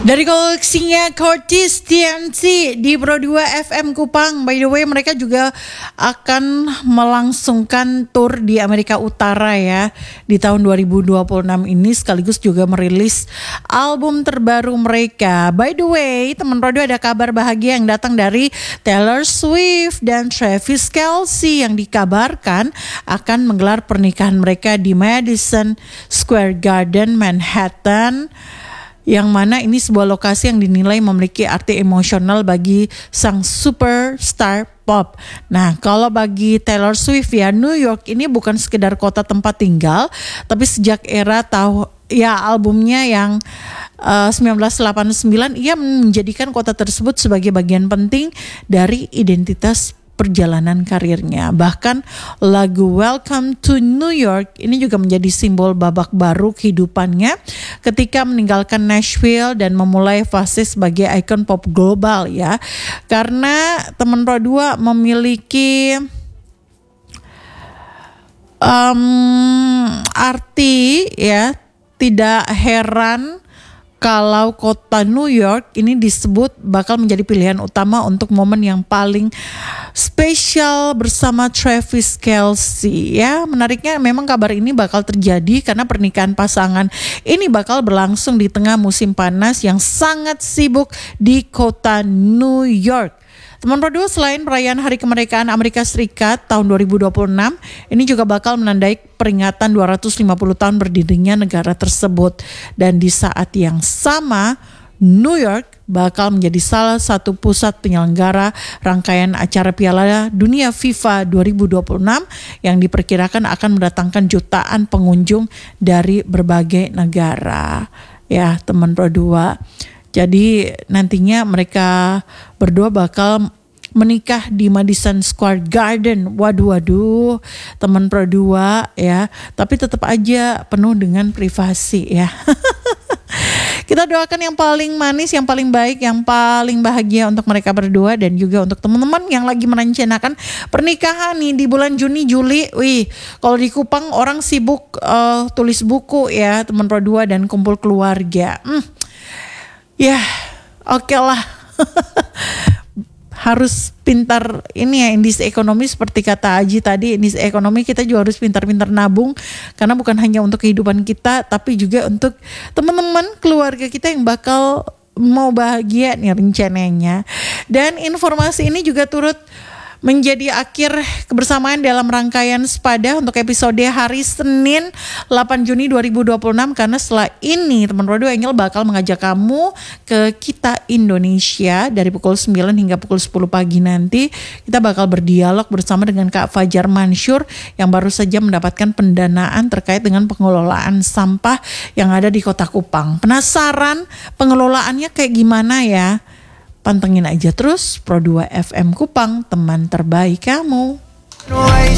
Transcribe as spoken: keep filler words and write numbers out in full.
Dari koleksinya Curtis T M C di Pro dua F M Kupang. By the way, mereka juga akan melangsungkan tour di Amerika Utara ya di tahun dua ribu dua puluh enam ini, sekaligus juga merilis album terbaru mereka. By the way, teman Pro dua, ada kabar bahagia yang datang dari Taylor Swift dan Travis Kelce yang dikabarkan akan menggelar pernikahan mereka di Madison Square Garden, Manhattan, yang mana ini sebuah lokasi yang dinilai memiliki arti emosional bagi sang superstar pop. Nah, kalau bagi Taylor Swift ya, New York ini bukan sekedar kota tempat tinggal, tapi sejak era tahu ya albumnya yang uh, sembilan belas delapan puluh sembilan, ia menjadikan kota tersebut sebagai bagian penting dari identitas perjalanan karirnya. Bahkan lagu Welcome to New York ini juga menjadi simbol babak baru kehidupannya ketika meninggalkan Nashville dan memulai fase sebagai ikon pop global ya. Karena teman Pro dua memiliki um, arti ya, tidak heran kalau kota New York ini disebut bakal menjadi pilihan utama untuk momen yang paling spesial bersama Travis Kelce ya. Menariknya memang kabar ini bakal terjadi karena pernikahan pasangan ini bakal berlangsung di tengah musim panas yang sangat sibuk di kota New York. Teman Pro dua, selain perayaan Hari Kemerdekaan Amerika Serikat tahun dua ribu dua puluh enam, ini juga bakal menandai peringatan dua ratus lima puluh tahun berdirinya negara tersebut. Dan di saat yang sama, New York bakal menjadi salah satu pusat penyelenggara rangkaian acara Piala Dunia FIFA dua ribu dua puluh enam yang diperkirakan akan mendatangkan jutaan pengunjung dari berbagai negara. Ya, teman Pro dua. Jadi nantinya mereka berdua bakal menikah di Madison Square Garden. Waduh, waduh, teman Pro dua ya. Tapi tetap aja penuh dengan privasi ya. Kita doakan yang paling manis, yang paling baik, yang paling bahagia untuk mereka berdua, dan juga untuk teman-teman yang lagi merencanakan pernikahan nih di bulan Juni Juli. Wih, kalau di Kupang orang sibuk uh, tulis buku ya, teman Pro dua, dan kumpul keluarga. Hmm. Ya, oke okay lah. Harus pintar ini ya, indis ekonomi seperti kata Aji tadi. Indis ekonomi kita juga harus pintar-pintar nabung, karena bukan hanya untuk kehidupan kita, tapi juga untuk teman-teman keluarga kita yang bakal mau bahagia nih rencananya. Dan informasi ini juga turut menjadi akhir kebersamaan dalam rangkaian Sepada untuk episode hari Senin delapan Juni dua ribu dua puluh enam. Karena setelah ini teman Pro dua, Angel bakal mengajak kamu ke Kita Indonesia dari pukul sembilan hingga pukul sepuluh pagi nanti. Kita bakal berdialog bersama dengan Kak Fajar Mansyur yang baru saja mendapatkan pendanaan terkait dengan pengelolaan sampah yang ada di Kota Kupang. Penasaran pengelolaannya kayak gimana ya? Pantengin aja terus Pro dua F M Kupang, teman terbaik kamu.